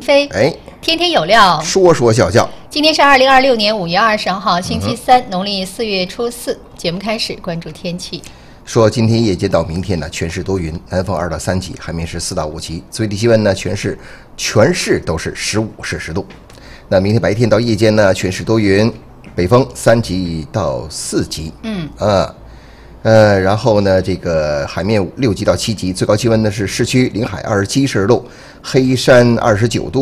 飞，天天有料， 说说笑笑。 今天是2026年5月20号，星期三，农历4月初4。节目开始，关注天气。 说今天夜间到明天呢，全市多云，南风2到3级，海面是4到5级，最低气温呢，全市都是15摄氏度。那明天白天到夜间呢，全市多云，北风3级到4级，然后呢，这个海面6级到7级，最高气温呢是市区临海27摄氏度，黑山29度。